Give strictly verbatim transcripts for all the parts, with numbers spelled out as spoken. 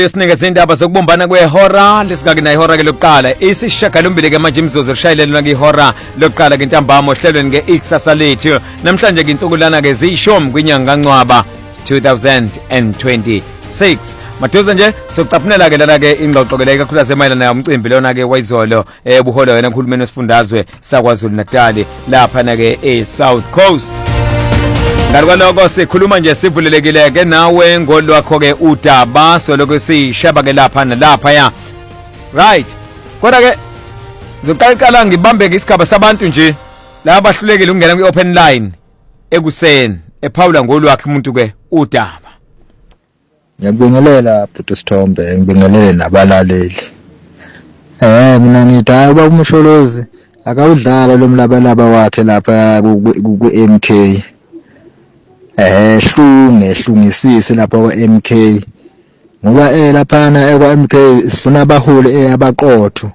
Isinikeza indaba zokubumbana kwehora lesikake na ihora ke lokuqala isishagalombili ke manje imzuzu rishayelelwa ke ihora lokuqala ke ntambama ohlelweni ke ikusasa lethu namhlanje ke insukulana ke ziyishumi kwinyanga kaNcwaba two thousand twenty-six madoza nje sokucaphunela ke lana ke ingxoxo ke kakhulu asemayelana umcimbi lona ke wayizolo ebuholo wena ukhulumeni wesifundazwe saKwaZulu Natal lapha na ke e South Coast. Ngaloko sikhuluma nje sivulelekile ke nawe ngolwakho ke udaba soloko sishaba ke lapha nalapha ya right kodwa ke zoqala ngibambe ke isigaba sabantu nje la bahlulekile ukungena kwi open line ekuseni ephawula ngolwakho umuntu ke udaba. Ngiyabingelela Bhuti Sithombe, ngibingelele nabalaleli. Eh mina ngithi aba umsholozi akawudlala lo mlabalaba wakhe lapha ku M K. Eh hlunge hlungisise lapha kwa M K ngoba eh lapha kwa M K sifuna abaholi eyabaqotho.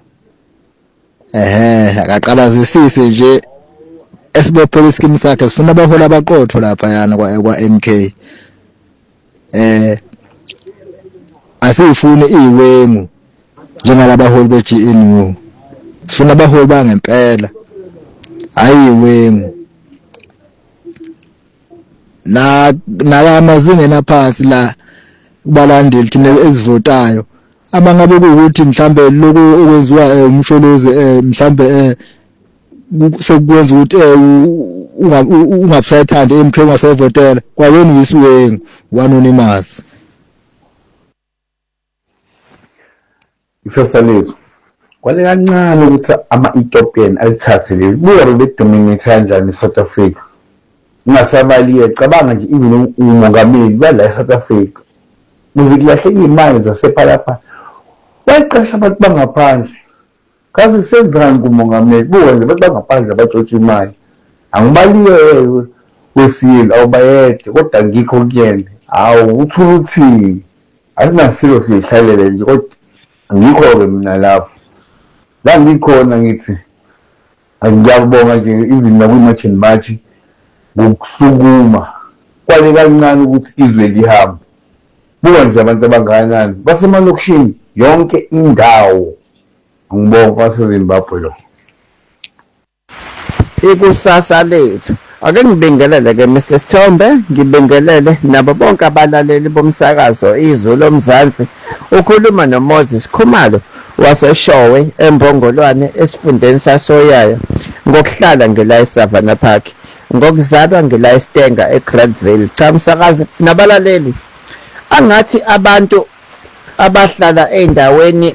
Eh akaqalazisise nje esibophela iskimu sakhe sifuna abaholi abaqotho lapha yana kwa kwa M K. Eh asifuni iwengu njengalabaholi be G N U, sifuna abaholi bangempela hayi iwengu. Na nalamazinga naphansi la kubalandeli thina ezivotayo abangabe ukuthi mhlambe lokho okwenziwa umsholozi mhlambe eh sekwenza ukuthi ungabusayithanda M K ungasevotela kwabeni yisiwengu anonymous. Ikusasa lethu kwale kancane ukuthi ama-Ethiopian alithathe leli buya bedominate kanjani eSouth Africa. Ungasabaliye cabanga nje even umongameli bala eSouth Africa muzikulahle imali zasephalapha wayiqasha abantu bangaphandle kazi senzani kumongameli buya nje abantu bangaphandle abatshotshwa imali angibaliye wesile awubayede kodwa ngikho kuyena awu uthuluthi asinasilo sihlalele nje kodwa ngikho ke mina lapho la ngikhona ngithi angiyabonga nje even nakwi-marching march ngokusukuma kwale kancane ukuthi izwe lihamba buka nje abantu abangakanani basemalokishini yonke indawo ngibonga kwaseZimbabwe lo ikusasa lethu. Ake ngibingelele ke Mister Sithombe, ngibingelele nabo bonke abalaleli bomsakazo izwe lomzansi. Ukhuluma noMoses Khumalo waseshowe eMbongolwane esifundeni saSoyaya ngokuhlala ngela eSavannah Park ngokuzalwa ngela eStenga eGrantville. Cha msakazi nabalaleli angathi abantu abahlala endaweni